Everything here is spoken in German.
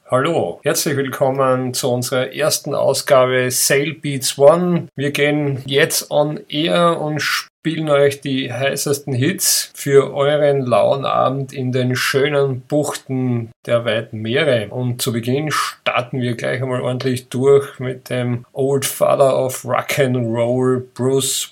Hallo, herzlich willkommen zu unserer ersten Ausgabe Sail Beats One. Wir gehen jetzt on air und spielen euch die heißesten Hits für euren lauen Abend in den schönen Buchten der weiten Meere. Und zu Beginn starten wir gleich einmal ordentlich durch mit dem Old Father of Rock and Roll, Bruce